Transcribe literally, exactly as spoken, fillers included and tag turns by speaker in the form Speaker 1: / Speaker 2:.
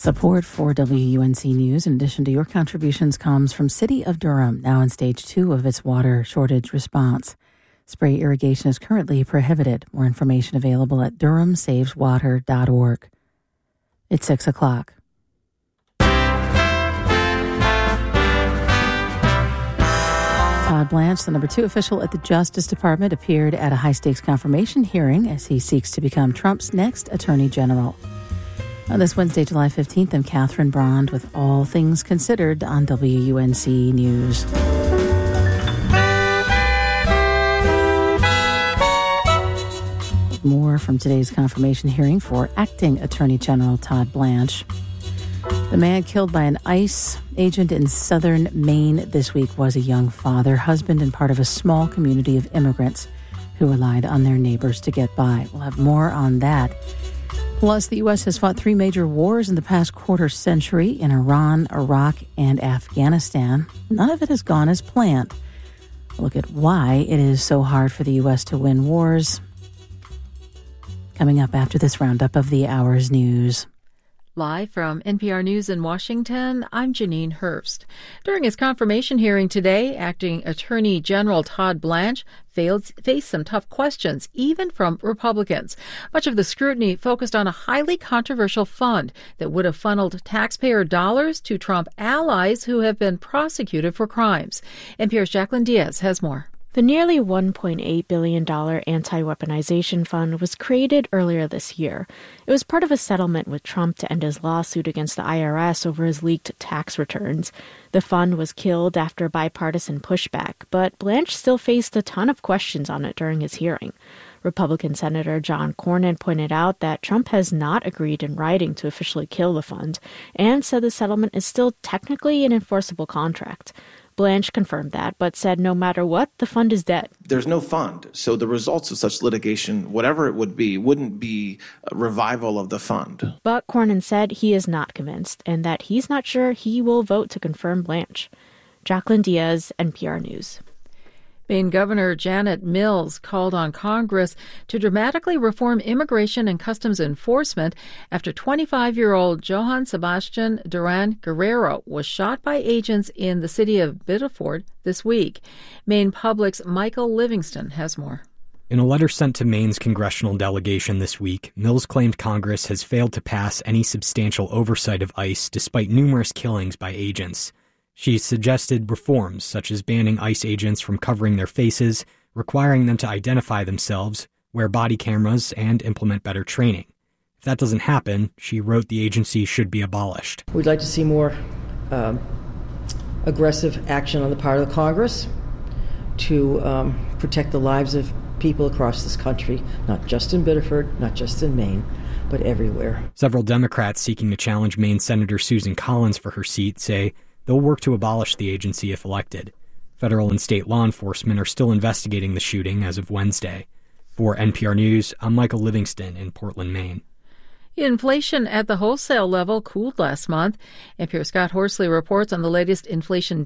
Speaker 1: Support for W U N C News, in addition to your contributions, comes from City of Durham, now in stage two of its water shortage response. Spray irrigation is currently prohibited. More information available at durham saves water dot org. It's six o'clock. Todd Blanche, the number two official at the Justice Department, appeared at a high-stakes confirmation hearing as he seeks to become Trump's next Attorney General. On this Wednesday, July fifteenth, I'm Catherine Brond with All Things Considered on W U N C News. More from today's confirmation hearing for Acting Attorney General Todd Blanche. The man killed by an ICE agent in southern Maine this week was a young father, husband, and part of a small community of immigrants who relied on their neighbors to get by. We'll have more on that. Plus, the U S has fought three major wars in the past quarter century in Iran, Iraq, and Afghanistan. None of it has gone as planned. We'll look at why it is so hard for the U S to win wars. Coming up after this roundup of the hour's news.
Speaker 2: Live from N P R News in Washington, I'm Janine Hurst. During his confirmation hearing today, Acting Attorney General Todd Blanche failed, faced some tough questions, even from Republicans. Much of the scrutiny focused on a highly controversial fund that would have funneled taxpayer dollars to Trump allies who have been prosecuted for crimes. N P R's Jacqueline Diaz has more.
Speaker 3: The nearly one point eight billion dollars anti-weaponization fund was created earlier this year. It was part of a settlement with Trump to end his lawsuit against the I R S over his leaked tax returns. The fund was killed after bipartisan pushback, but Blanche still faced a ton of questions on it during his hearing. Republican Senator John Cornyn pointed out that Trump has not agreed in writing to officially kill the fund and said the settlement is still technically an enforceable contract. Blanche confirmed that, but said no matter what, the fund is dead.
Speaker 4: There's no fund, so the results of such litigation, whatever it would be, wouldn't be a revival of the fund.
Speaker 3: But Cornyn said he is not convinced and that he's not sure he will vote to confirm Blanche. Jacqueline Diaz, N P R News.
Speaker 2: Maine Governor Janet Mills called on Congress to dramatically reform immigration and customs enforcement after twenty-five-year-old Johann Sebastian Duran Guerrero was shot by agents in the city of Biddeford this week. Maine Public's Michael Livingston has more.
Speaker 5: In a letter sent to Maine's congressional delegation this week, Mills claimed Congress has failed to pass any substantial oversight of ICE despite numerous killings by agents. She suggested reforms such as banning ICE agents from covering their faces, requiring them to identify themselves, wear body cameras, and implement better training. If that doesn't happen, she wrote the agency should be abolished.
Speaker 6: We'd like to see more um, aggressive action on the part of the Congress to um, protect the lives of people across this country, not just in Biddeford, not just in Maine, but everywhere.
Speaker 5: Several Democrats seeking to challenge Maine Senator Susan Collins for her seat say they'll work to abolish the agency if elected. Federal and state law enforcement are still investigating the shooting as of Wednesday. For N P R News, I'm Michael Livingston in Portland, Maine.
Speaker 2: Inflation at the wholesale level cooled last month. N P R's Scott Horsley reports on the latest inflation